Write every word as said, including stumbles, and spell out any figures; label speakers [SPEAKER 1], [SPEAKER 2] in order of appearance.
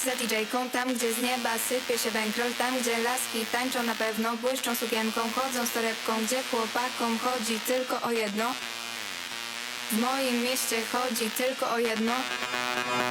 [SPEAKER 1] za D J-ką, tam gdzie z nieba sypie się bankroll, tam gdzie laski tańczą na pewno, błyszczą sukienką, chodzą z torebką, gdzie chłopakom chodzi tylko o jedno. W moim mieście chodzi tylko o jedno.